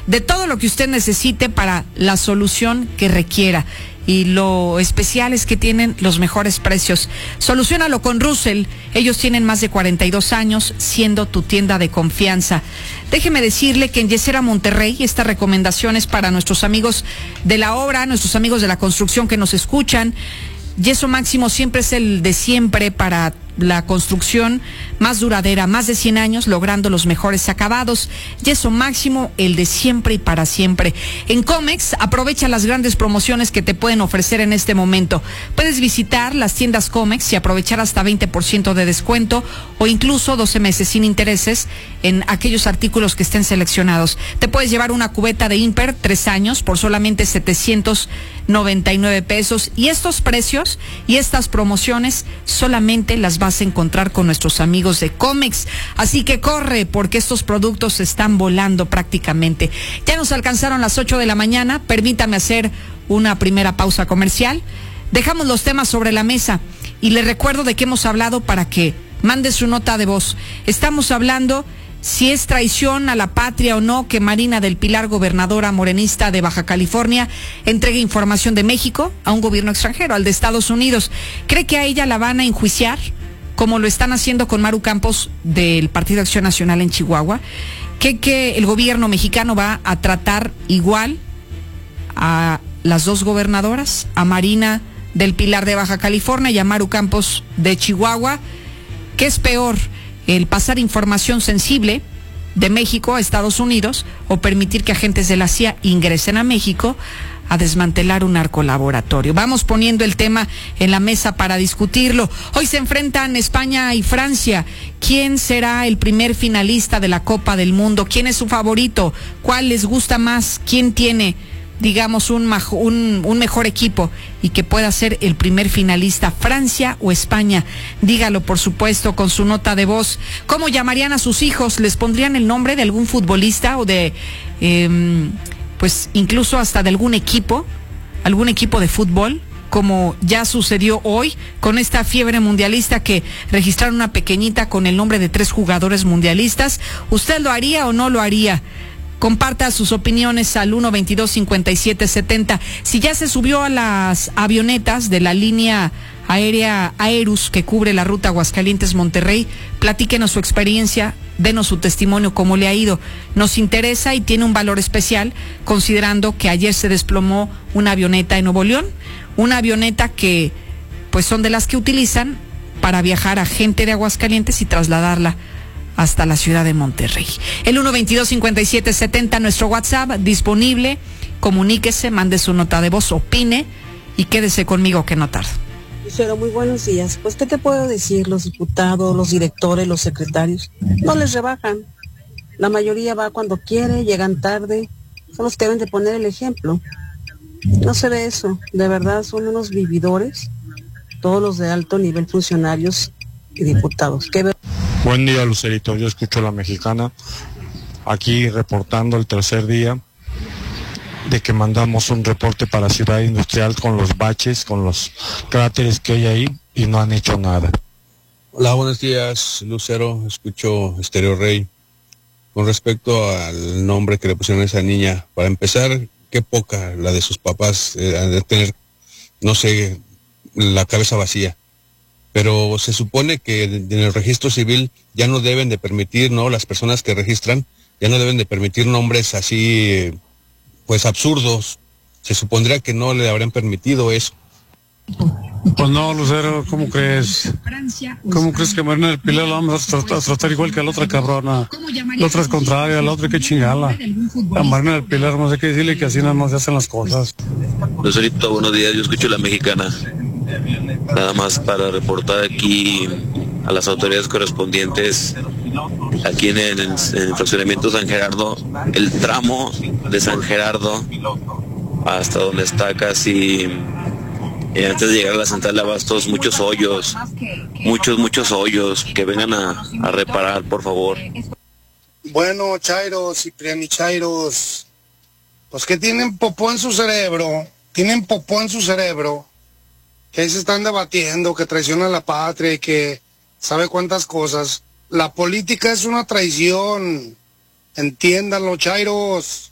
de todo lo que usted necesite para la solución que requiera. Y lo especial es que tienen los mejores precios. Soluciónalo con Russell. Ellos tienen más de 42 años siendo tu tienda de confianza. Déjeme decirle que en Yesera Monterrey, esta recomendación es para nuestros amigos de la obra, nuestros amigos de la construcción que nos escuchan. Yeso Máximo siempre es el de siempre para la construcción más duradera, más de 100 años, logrando los mejores acabados. Yeso Máximo, el de siempre y para siempre. En Comex, aprovecha las grandes promociones que te pueden ofrecer en este momento. Puedes visitar las tiendas Comex y aprovechar hasta 20% de descuento o incluso 12 meses sin intereses en aquellos artículos que estén seleccionados. Te puedes llevar una cubeta de Imper 3 años por solamente 799 pesos. Y estos precios y estas promociones solamente las vas a encontrar con nuestros amigos de Comex. Así que corre, porque estos productos están volando prácticamente. Ya nos alcanzaron las 8 de la mañana. Permítame hacer una primera pausa comercial. Dejamos los temas sobre la mesa y le recuerdo de qué hemos hablado para que mande su nota de voz. Estamos hablando si es traición a la patria o no que Marina del Pilar, gobernadora morenista de Baja California, entregue información de México a un gobierno extranjero, al de Estados Unidos. ¿Cree que a ella la van a enjuiciar, como lo están haciendo con Maru Campos del Partido Acción Nacional en Chihuahua? Que el gobierno mexicano va a tratar igual a las dos gobernadoras, a Marina del Pilar de Baja California y a Maru Campos de Chihuahua? ¿Qué es peor, el pasar información sensible de México a Estados Unidos o permitir que agentes de la CIA ingresen a México a desmantelar un narcolaboratorio? Vamos poniendo el tema en la mesa para discutirlo. Hoy se enfrentan España y Francia. ¿Quién será el primer finalista de la Copa del Mundo? ¿Quién es su favorito? ¿Cuál les gusta más? ¿Quién tiene, digamos, un mejor equipo y que pueda ser el primer finalista, Francia o España? Dígalo, por supuesto, con su nota de voz. ¿Cómo llamarían a sus hijos? ¿Les pondrían el nombre de algún futbolista o de, pues incluso hasta de algún equipo de fútbol, como ya sucedió hoy con esta fiebre mundialista que registraron una pequeñita con el nombre de 3 jugadores mundialistas? ¿Usted lo haría o no lo haría? Comparta sus opiniones al 122-5770. Si ya se subió a las avionetas de la línea aérea Aerus que cubre la ruta Aguascalientes-Monterrey, platíquenos su experiencia, denos su testimonio, cómo le ha ido. Nos interesa y tiene un valor especial, considerando que ayer se desplomó una avioneta en Nuevo León, una avioneta que pues son de las que utilizan para viajar a gente de Aguascalientes y trasladarla hasta la ciudad de Monterrey. El 122-5770, nuestro WhatsApp disponible. Comuníquese, mande su nota de voz, opine y quédese conmigo que no tarda. Lucero, muy buenos días. Pues, ¿qué te puedo decir? Los diputados, los directores, los secretarios, no les rebajan. La mayoría va cuando quiere, llegan tarde. Son los que deben de poner el ejemplo. No se ve eso. De verdad, son unos vividores, todos los de alto nivel, funcionarios y diputados. Buen día, Lucerito. Yo escucho La Mexicana, aquí reportando el tercer día de que mandamos un reporte para Ciudad Industrial con los baches, con los cráteres que hay ahí y no han hecho nada. Hola, buenos días, Lucero. Escucho Estéreo Rey. Con respecto al nombre que le pusieron a esa niña, para empezar, qué poca la de sus papás, de tener, no sé, la cabeza vacía. Pero se supone que en el registro civil ya no deben de permitir, ¿no? Las personas que registran ya no deben de permitir nombres así, pues absurdos. Se supondría que no le habrían permitido eso. Pues no, Lucero, ¿cómo crees? ¿Cómo crees que Marina del Pilar la vamos a tratar igual que a la otra cabrona? La otra es contraria, la otra hay que chingala. A Marina del Pilar no sé qué decirle, que así nada más se hacen las cosas. Lucerito, buenos días, yo escucho La Mexicana. Nada más para reportar aquí a las autoridades correspondientes aquí en el fraccionamiento San Gerardo, el tramo de San Gerardo hasta donde está casi antes de llegar a la central de abastos, muchos hoyos, muchos hoyos, que vengan a reparar, por favor. Bueno, Chairos, Cipriani Chairos, pues que tienen popó en su cerebro, que ahí se están debatiendo, que traiciona a la patria y que sabe cuántas cosas. La política es una traición, entiéndanlo, Chairos.